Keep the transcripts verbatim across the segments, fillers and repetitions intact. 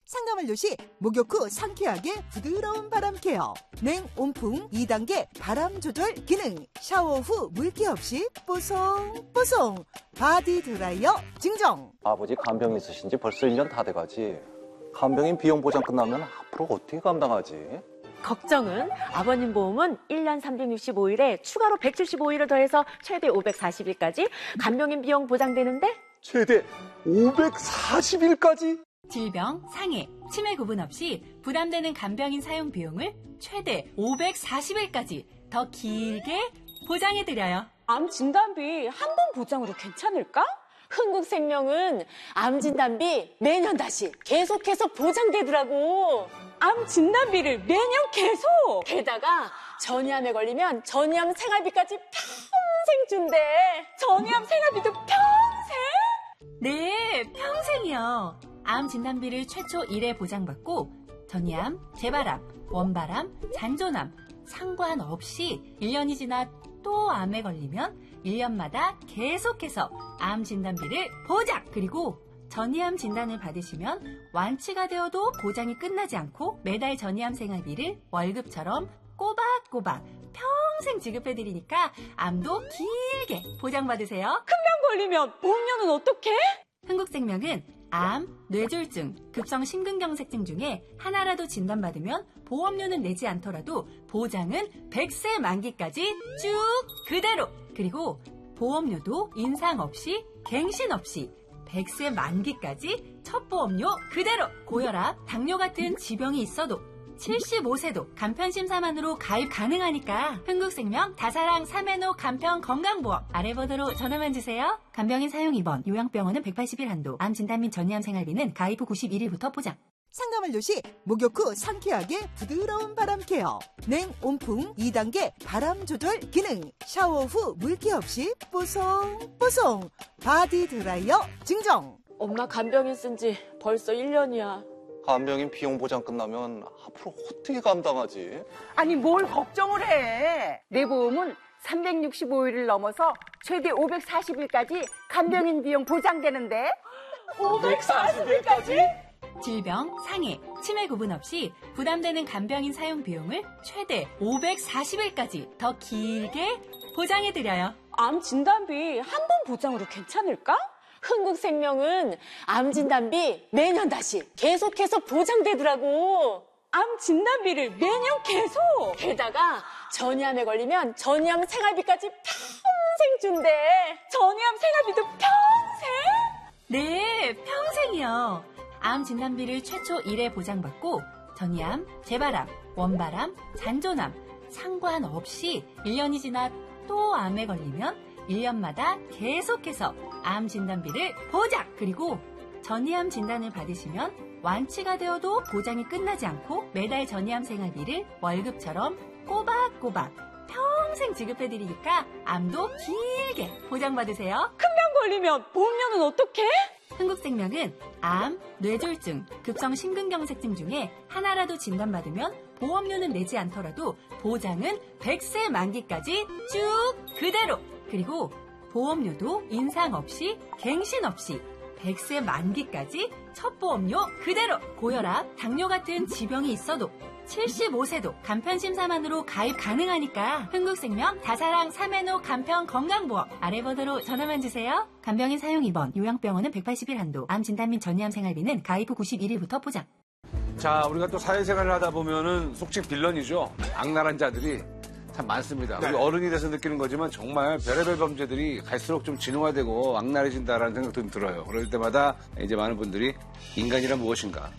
상가만료시 목욕 후 상쾌하게 부드러운 바람 케어. 냉온풍 이 단계 바람 조절 기능. 샤워 후 물기 없이 뽀송뽀송. 바디 드라이어 증정. 아버지 간병 있으신 지 벌써 일 년 다 돼가지. 간병인 비용 보장 끝나면 앞으로 어떻게 감당하지? 걱정은 아버님 보험은 일 년 삼백육십오 일에 추가로 백칠십오 일을 더해서 최대 오백사십 일까지 간병인 비용 보장되는데? 최대 오백사십 일까지? 질병, 상해, 치매 구분 없이 부담되는 간병인 사용 비용을 최대 오백사십 일까지 더 길게 보장해드려요. 암 진단비 한 번 보장으로 괜찮을까? 흥국생명은 암 진단비 매년 다시 계속해서 보장되더라고. 암 진단비를 매년 계속! 게다가 전이암에 걸리면 전이암 생활비까지 평생 준대. 전이암 생활비도 평생? 네, 평생이요. 암 진단비를 최초 일 회 보장받고 전이암, 재발암, 원발암, 잔존암 상관없이 일 년이 지나 또 암에 걸리면 일 년마다 계속해서 암 진단비를 보장! 그리고 전이암 진단을 받으시면 완치가 되어도 보장이 끝나지 않고 매달 전이암 생활비를 월급처럼 꼬박꼬박 평생 지급해드리니까 암도 길게 보장받으세요. 큰 병 걸리면 보험료는 어떡해? 흥국생명은 암, 뇌졸중, 급성 심근경색증 중에 하나라도 진단받으면 보험료는 내지 않더라도 보장은 백 세 만기까지 쭉 그대로! 그리고 보험료도 인상 없이 갱신 없이 백 세 만기까지 첫 보험료 그대로! 고혈압, 당뇨 같은 지병이 있어도 칠십오 세도 간편심사만으로 가입 가능하니까 흥국생명 다사랑 삼회노 간편 건강보험 아래번호로 전화만 주세요. 간병인 사용 입원, 요양병원은 백팔십 일 한도, 암 진단 및 전이암 생활비는 가입 후 구십일 일부터 보장. 상가만료시 목욕 후 상쾌하게 부드러운 바람 케어. 냉온풍 이 단계 바람 조절 기능. 샤워 후 물기 없이 뽀송뽀송. 바디 드라이어 증정. 엄마 간병인 쓴 지 벌써 일 년이야. 간병인 비용 보장 끝나면 앞으로 어떻게 감당하지? 아니 뭘 걱정을 해. 내 보험은 삼백육십오 일을 넘어서 최대 오백사십 일까지 간병인 비용 보장되는데. 오백사십 일까지? 질병, 상해, 치매 구분 없이 부담되는 간병인 사용 비용을 최대 오백사십 일까지 더 길게 보장해드려요. 암 진단비 한 번 보장으로 괜찮을까? 흥국생명은 암 진단비 매년 다시 계속해서 보장되더라고. 암 진단비를 매년 계속! 게다가 전이암에 걸리면 전이암 생활비까지 평생 준대. 전이암 생활비도 평생? 네, 평생이요. 암 진단비를 최초 일 회 보장받고 전이암, 재발암, 원발암, 잔존암 상관없이 일 년이 지나 또 암에 걸리면 일 년마다 계속해서 암 진단비를 보장! 그리고 전이암 진단을 받으시면 완치가 되어도 보장이 끝나지 않고 매달 전이암 생활비를 월급처럼 꼬박꼬박 평생 지급해드리니까 암도 길게 보장받으세요. 큰 병 걸리면 보험료는 어떡해? 흥국생명은 암, 뇌졸중, 급성 심근경색증 중에 하나라도 진단받으면 보험료는 내지 않더라도 보장은 백 세 만기까지 쭉 그대로! 그리고 보험료도 인상 없이 갱신 없이 백 세 만기까지 첫 보험료 그대로! 고혈압, 당뇨 같은 지병이 있어도 칠십오 세도 간편심사만으로 가입 가능하니까 흥국생명 다사랑 삼회노 간편 건강보험 아래번호로 전화만 주세요. 간병인 사용 입원, 요양병원은 백팔십 일 한도, 암 진단 및 전이암 생활비는 가입 후 구십일 일부터 보장. 자, 우리가 또 사회생활을 하다 보면은 속칭 빌런이죠. 악랄한 자들이 참 많습니다. 네. 우리 어른이 돼서 느끼는 거지만 정말 별의별 범죄들이 갈수록 좀 진화되고 악랄해진다라는 생각도 들어요. 그럴 때마다 이제 많은 분들이 인간이란 무엇인가?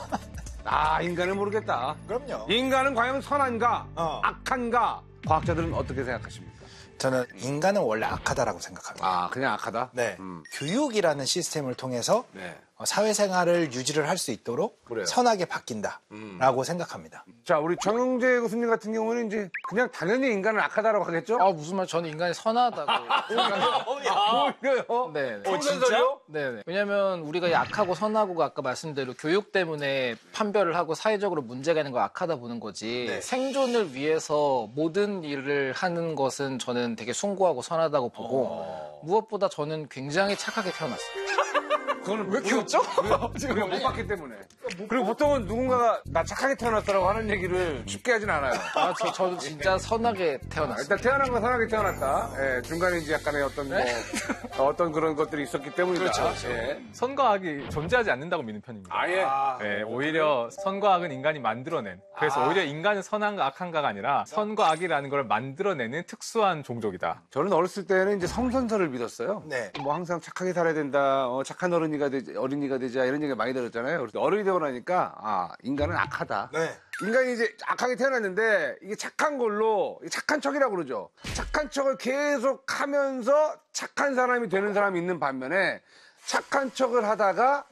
아, 인간은 모르겠다. 그럼요. 인간은 과연 선한가? 어. 악한가? 과학자들은 어떻게 생각하십니까? 저는 인간은 원래 악하다라고 생각합니다. 아, 그냥 악하다? 네. 음. 교육이라는 시스템을 통해서 네. 사회생활을 유지를 할 수 있도록 그래요. 선하게 바뀐다라고 음. 생각합니다. 자, 우리 정영재 교수님 같은 경우는 이제 그냥 당연히 인간은 악하다라고 하겠죠? 아, 무슨 말, 저는 인간이 선하다고. 오히려요? 네. 어, 진짜요? 네. 왜냐면 우리가 약하고 선하고가 아까 말씀대로 교육 때문에 판별을 하고 사회적으로 문제가 있는 걸 악하다 보는 거지. 네. 생존을 위해서 모든 일을 하는 것은 저는 되게 숭고하고 선하다고 보고 어. 무엇보다 저는 굉장히 착하게 태어났어요. 그거는 왜 이렇게 웃죠? 우리가 못 봤기 때문에. 그리고 보통은 누군가가 나 착하게 태어났다라고 하는 얘기를 쉽게 하진 않아요. 아, 저, 저도 진짜 선하게 아, 태어났어요. 일단 태어난 건 선하게 태어났다. 예, 중간에 이제 약간의 어떤 뭐, 어떤 그런 것들이 있었기 때문이다. 그렇죠, 그렇죠. 예. 선과 악이 존재하지 않는다고 믿는 편입니다. 아예. 네, 오히려 선과 악은 인간이 만들어낸. 그래서 아. 오히려 인간은 선한가 악한가가 아니라 선과 악이라는 걸 만들어내는 특수한 종족이다. 저는 어렸을 때는 이제 성선설을 믿었어요. 네. 뭐 항상 착하게 살아야 된다, 어, 착한 어린이가 되자, 어린이가 되자 이런 얘기 많이 들었잖아요. 그래서 어른이 되고 나니까 아 인간은 악하다. 네. 인간이 이제 악하게 태어났는데 이게 착한 걸로 착한 척이라고 그러죠. 착한 척을 계속 하면서 착한 사람이 되는 사람이 있는 반면에 착한 척을 하다가